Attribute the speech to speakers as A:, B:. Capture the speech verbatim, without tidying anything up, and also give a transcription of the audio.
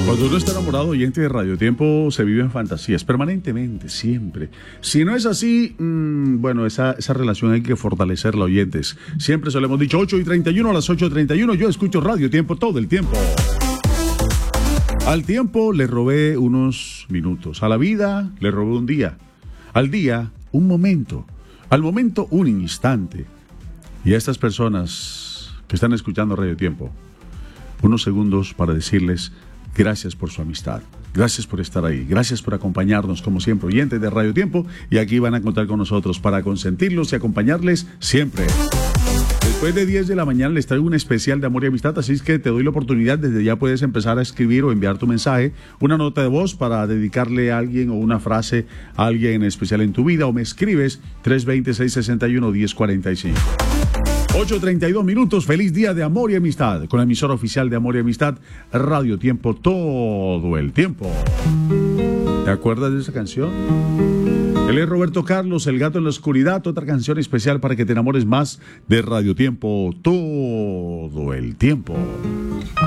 A: Cuando uno está enamorado, oyente de Radio Tiempo, se vive en fantasías, permanentemente, siempre. Si no es así, mmm, bueno, esa, esa relación hay que fortalecerla, oyentes. Siempre se lo hemos dicho, ocho y treinta y uno, a las ocho y treinta y uno, yo escucho Radio Tiempo todo el tiempo. Al tiempo le robé unos minutos, a la vida le robé un día, al día un momento, al momento un instante. Y a estas personas que están escuchando Radio Tiempo, unos segundos para decirles gracias por su amistad, gracias por estar ahí, gracias por acompañarnos como siempre, oyentes de Radio Tiempo, y aquí van a contar con nosotros para consentirlos y acompañarles siempre. Después de diez de la mañana les traigo un especial de amor y amistad, así es que te doy la oportunidad, desde ya puedes empezar a escribir o enviar tu mensaje, una nota de voz para dedicarle a alguien o una frase a alguien en especial en tu vida, o me escribes tres dos cero, seis seis uno, uno cero cuatro cinco. ocho treinta y dos minutos, feliz día de amor y amistad, con la emisora oficial de Amor y Amistad, Radio Tiempo, todo el tiempo. ¿Te acuerdas de esa canción? Él es Roberto Carlos, El Gato en la Oscuridad, otra canción especial para que te enamores más de Radio Tiempo, todo el tiempo.